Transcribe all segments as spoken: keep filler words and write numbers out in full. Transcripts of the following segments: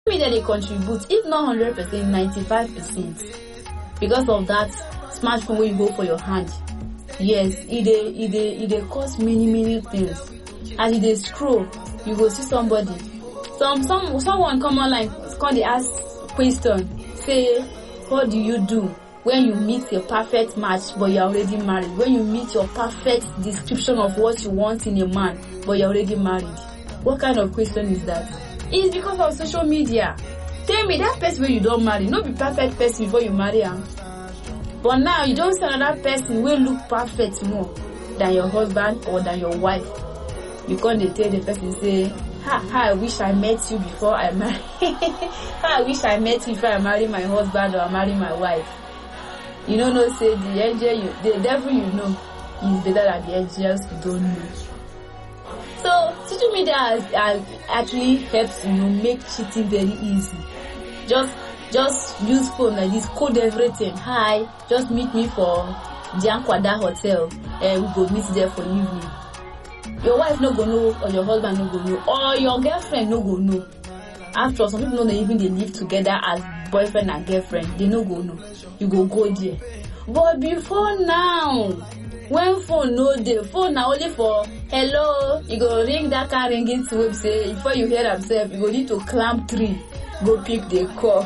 Media they contribute, if not one hundred percent, ninety-five percent, because of that smartphone where you hold for your hand. Yes, it dey it dey it dey cause many many things. As you dey scroll, you go see somebody, some some someone come online, come dey ask question, say, what do you do when you meet your perfect match but you're already married? When you meet your perfect description of what you want in a man but you're already married? What kind of question is that? It's because of social media. Tell me, that person where you don't marry, no be perfect person before you marry him. But now you don't see another person will look perfect more than your husband or than your wife. You can't tell the person, say, ha, ha, I wish I met you before I marry. Ha, I wish I met you before I marry my husband or I marry my wife. You don't know, say the angel, you, the devil you know is better than the angels you don't know. So social media has, has actually helps, you know, make cheating very easy. Just just use phone like this, code everything. Hi, just meet me for Jiankwada Hotel, and we go meet there for evening. Your wife no go know, or your husband no go know, or your girlfriend no go know. After all, some people know they even they live together as boyfriend and girlfriend. They no go know. You go go there. But before now, when phone no dey, phone na only for hello, you go ring that car ringing to say before you hear themselves, you go need to climb tree, go pick the call.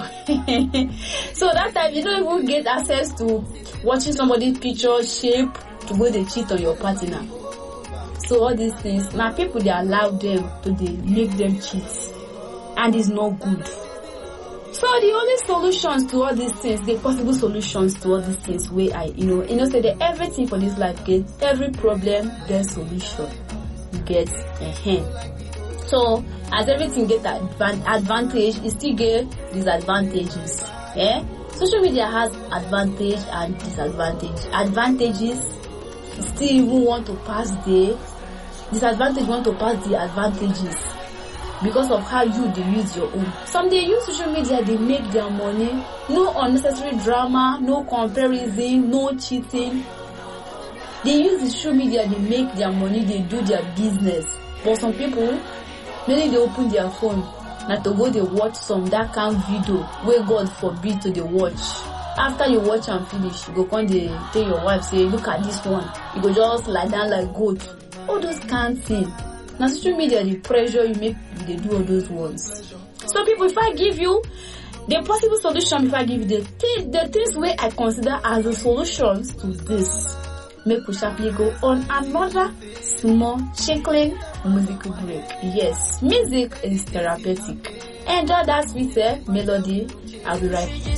So that time you don't even get access to watching somebody's picture shape to go they cheat on your partner. So all these things, now people they allow them to they make them cheat, and it's not good. So the only solutions to all these things, the possible solutions to all these things, where I, you know, you know, say that everything for this life gets, every problem there's solution. You get a hand. So as everything get advan- advantage, it still get disadvantages. Yeah, social media has advantage and disadvantage. Advantages still even want to pass the disadvantage, want to pass the advantages. Because of how you they use your own. Some they use social media, they make their money. No unnecessary drama, no comparison, no cheating. They use the social media, they make their money, they do their business. But some people, maybe they open their phone, now to go they watch some that kind of video where God forbid to they watch. After you watch and finish, you go come they tell your wife, say, look at this one. You go just lie down like goat. All those kind of things. Now social media, the pressure you make, they do all those ones. So people, if I give you the possible solution, if I give you the th- the things where I consider as the solutions to this, make we sharply go on another small chickling musical break. Yes, music is therapeutic. Enjoy that sweet melody. I'll be right back.